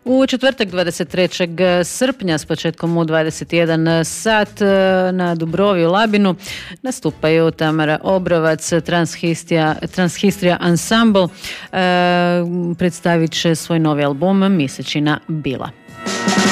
U četvrtak 23. srpnja s početkom u 21 sat na Dubrovi u Labinu nastupaju Tamara Obrovac, Transhistrija Ensemble, predstavit će svoj novi album Mjesečina bila.